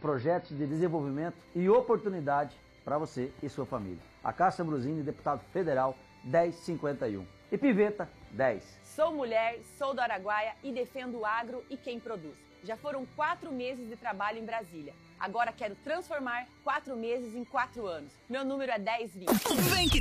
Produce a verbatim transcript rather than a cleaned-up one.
projetos de desenvolvimento e oportunidade para você e sua família. A Cássia Brusini, deputado federal, dez cinquenta e um. E Piveta, dez. Sou mulher, sou do Araguaia e defendo o agro e quem produz. Já foram quatro meses de trabalho em Brasília. Agora quero transformar quatro meses em quatro anos. Meu número é dez vinte. Vem que